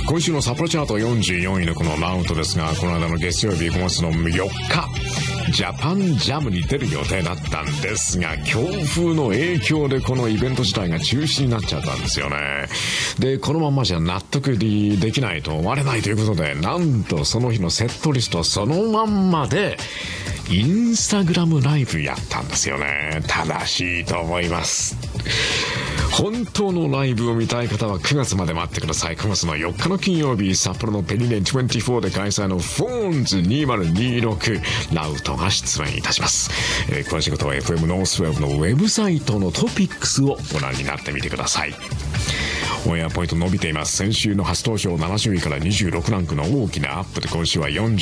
今週の札幌チャート44位のこのラウンドですが、この間の月曜日5月の4日ジャパンジャムに出る予定だったんですが、強風の影響でこのイベント自体が中止になっちゃったんですよね。でこのまんまじゃ納得できないと終われないということで、なんとその日のセットリストそのまんまでインスタグラムライブやったんですよね。正しいと思います。本当のライブを見たい方は9月まで待ってください。9月の4日の金曜日、札幌のペニネ24で開催のフォーンズ2026ラウトが出演いたします。詳しいことは FM ノースウェブのウェブサイトのトピックスをご覧になってみてください。オンエアポイント伸びています。先週の初登場70位から26ランクの大きなアップで今週は40